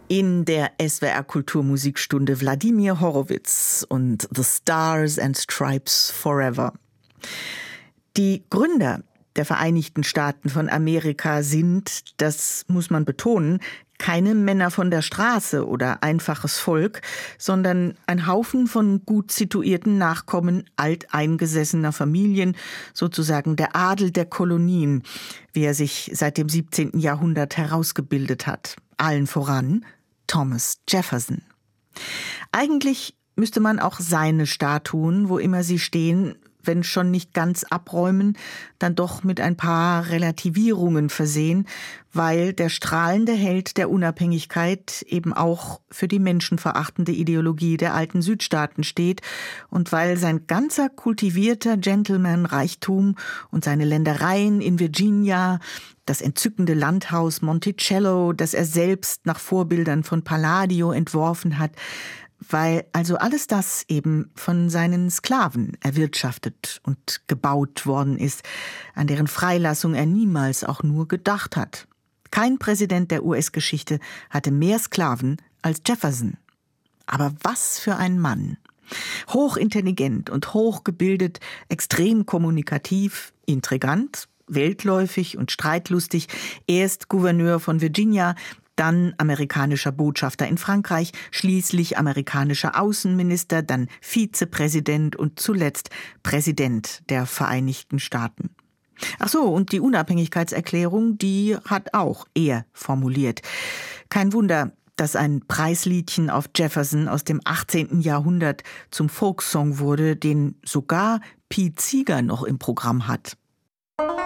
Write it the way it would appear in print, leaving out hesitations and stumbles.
In der SWR Kulturmusikstunde Wladimir Horowitz und The Stars and Stripes Forever. Die Gründer der Vereinigten Staaten von Amerika sind, das muss man betonen, keine Männer von der Straße oder einfaches Volk, sondern ein Haufen von gut situierten Nachkommen alteingesessener Familien, sozusagen der Adel der Kolonien, wie er sich seit dem 17. Jahrhundert herausgebildet hat. Allen voran Thomas Jefferson. Eigentlich müsste man auch seine Statuen, wo immer sie stehen, wenn schon nicht ganz abräumen, dann doch mit ein paar Relativierungen versehen, weil der strahlende Held der Unabhängigkeit eben auch für die menschenverachtende Ideologie der alten Südstaaten steht und weil sein ganzer kultivierter Gentleman-Reichtum und seine Ländereien in Virginia, das entzückende Landhaus Monticello, das er selbst nach Vorbildern von Palladio entworfen hat, weil also alles das eben von seinen Sklaven erwirtschaftet und gebaut worden ist, an deren Freilassung er niemals auch nur gedacht hat. Kein Präsident der US-Geschichte hatte mehr Sklaven als Jefferson. Aber was für ein Mann! Hochintelligent und hochgebildet, extrem kommunikativ, intrigant, weltläufig und streitlustig, erst Gouverneur von Virginia, dann amerikanischer Botschafter in Frankreich, schließlich amerikanischer Außenminister, dann Vizepräsident und zuletzt Präsident der Vereinigten Staaten. Ach so, und die Unabhängigkeitserklärung, die hat auch er formuliert. Kein Wunder, dass ein Preisliedchen auf Jefferson aus dem 18. Jahrhundert zum Folksong wurde, den sogar Pete Seeger noch im Programm hat.